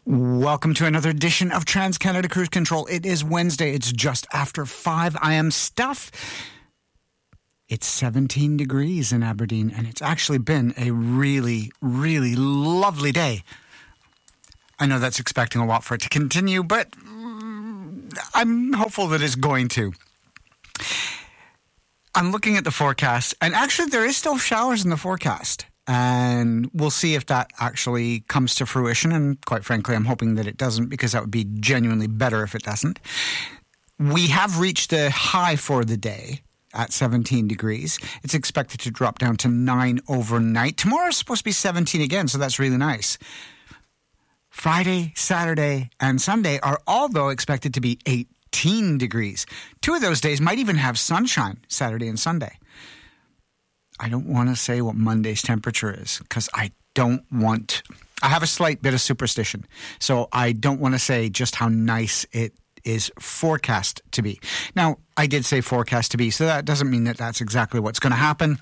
Welcome to another edition of TransCanada Cruise Control. It is Wednesday. It's just after 5. I am Steph. It's 17 degrees in Aberdeen, and it's actually been a really, really lovely day. I know that's expecting a lot for it to continue, but I'm hopeful that it's going to. I'm looking at the forecast, and actually there is still showers in the forecast. And we'll see if that actually comes to fruition. And quite frankly, I'm hoping that it doesn't, because that would be genuinely better if it doesn't. We have reached the high for the day at 17 degrees. It's expected to drop down to 9 overnight. Tomorrow is supposed to be 17 again, so that's really nice. Friday, Saturday, and Sunday are all, though, expected to be 18 degrees. 2 of those days might even have sunshine, Saturday and Sunday. I don't want to say what Monday's temperature is, because I have a slight bit of superstition. So I don't want to say just how nice it is forecast to be. Now, I did say forecast to be, so that doesn't mean that that's exactly what's going to happen.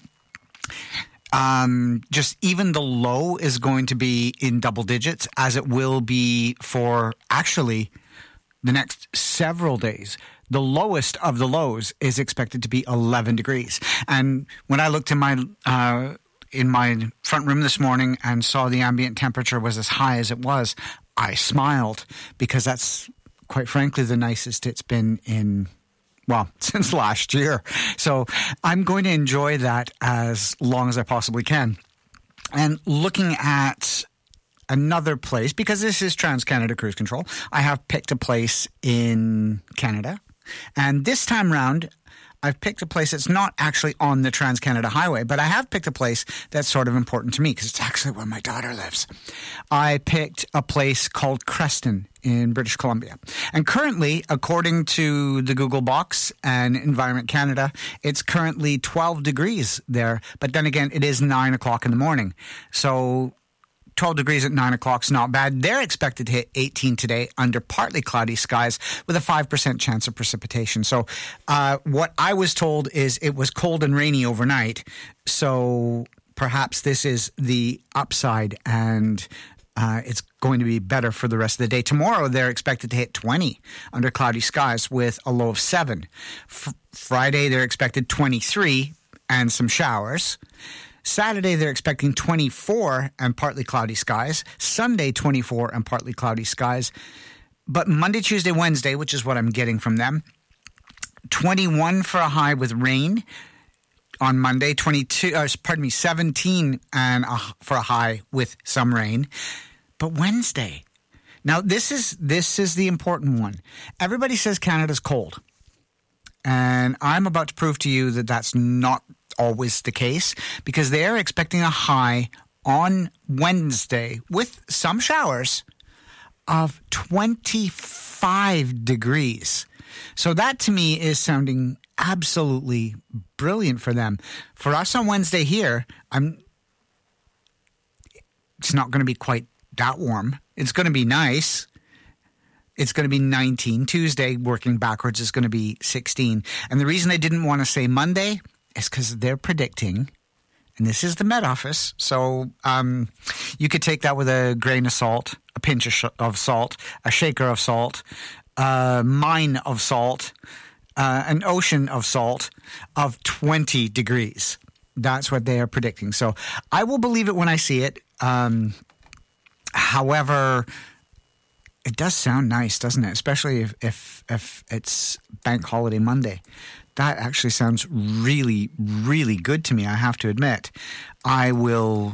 Just even the low is going to be in double digits, as it will be for actually the next several days. The lowest of the lows is expected to be 11 degrees. And when I looked in my front room this morning and saw the ambient temperature was as high as it was, I smiled, because that's, quite frankly, the nicest it's been since last year. So I'm going to enjoy that as long as I possibly can. And looking at another place, because this is TransCanada Cruise Control, I have picked a place in Canada. And this time round, I've picked a place that's not actually on the Trans-Canada Highway, but I have picked a place that's sort of important to me, because it's actually where my daughter lives. I picked a place called Creston in British Columbia. And currently, according to the Google Box and Environment Canada, it's currently 12 degrees there. But then again, it is 9 o'clock in the morning. So 12 degrees at 9 o'clock is not bad. They're expected to hit 18 today under partly cloudy skies with a 5% chance of precipitation. So what I was told is it was cold and rainy overnight. So perhaps this is the upside, and it's going to be better for the rest of the day. Tomorrow, they're expected to hit 20 under cloudy skies with a low of 7. Friday, they're expected 23 and some showers. Saturday, they're expecting 24 and partly cloudy skies. Sunday, 24 and partly cloudy skies. But Monday, Tuesday, Wednesday, which is what I'm getting from them, 21 for a high with rain on Monday. 17 and for a high with some rain. But Wednesday, now this is the important one. Everybody says Canada's cold, and I'm about to prove to you that that's not always the case, because they are expecting a high on Wednesday with some showers of 25 degrees. So that to me is sounding absolutely brilliant for them. For us on Wednesday here, it's not going to be quite that warm. It's going to be nice. It's going to be 19. Tuesday, working backwards, is going to be 16. And the reason I didn't want to say Monday is because they're predicting, and this is the Met Office, so you could take that with a grain of salt, a pinch of salt, a shaker of salt, a mine of salt, an ocean of salt of 20 degrees. That's what they are predicting. So I will believe it when I see it. However, it does sound nice, doesn't it? Especially if it's Bank Holiday Monday. That actually sounds really, really good to me, I have to admit. I will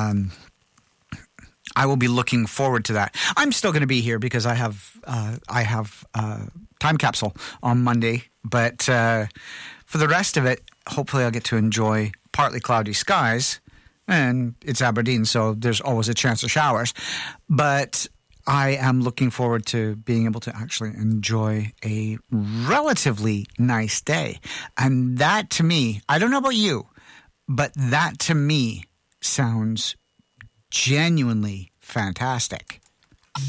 be looking forward to that. I'm still going to be here because I have time capsule on Monday. But for the rest of it, hopefully I'll get to enjoy partly cloudy skies. And it's Aberdeen, so there's always a chance of showers. But I am looking forward to being able to actually enjoy a relatively nice day. And that to me, I don't know about you, but that to me sounds genuinely fantastic.